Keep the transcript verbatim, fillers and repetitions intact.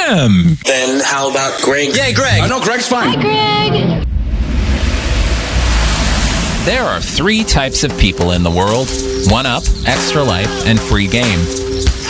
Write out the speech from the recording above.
him. Then how about Greg? Yeah, Greg. I know Greg's fine. Hi, Greg. There are three types of people in the world: one up, extra life, and free game.